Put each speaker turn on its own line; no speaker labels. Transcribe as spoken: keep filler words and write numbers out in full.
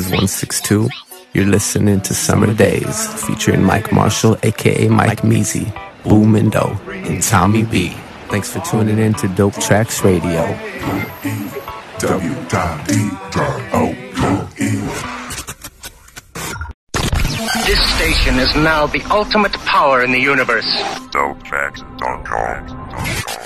is one six two. You're listening to Summer Days, featuring Mike Marshall, aka Mike Measy, Boomindo, and Tommy B. Thanks for tuning in to Dope Tracks Radio.
W D O E.
This station is now the ultimate power in the universe.
Dope Tracks dot com.